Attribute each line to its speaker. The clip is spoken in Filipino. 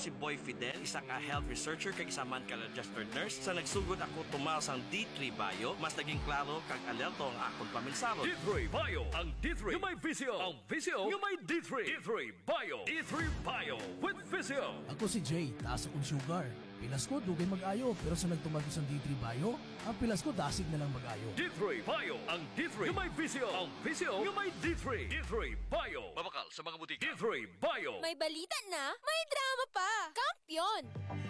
Speaker 1: si Boy Fidel, isa ka health researcher kag isa man ka registered nurse. Sa nagsugod ako tumaw sang D3 Bio, mas naging klaro kag alerto ang akong paminsaro.
Speaker 2: D3 Bio, ang D3 yung may visio, ang visio yung may D3. D3 Bio, D3 Bio with visio.
Speaker 3: Ako si Jay, taas akong sugar. Pilas ko, dugay mag-ayo. Pero sa nagtumag ko sa D3 Bio, ang pilas ko, dasig na lang mag-ayo.
Speaker 2: D3 Bio, ang D3 yung may visio, ang visio yung may D3. D3 Bio.
Speaker 1: Babakal sa mga butika.
Speaker 2: D3 Bio.
Speaker 4: May balita na, may drama pa. Kampiyon!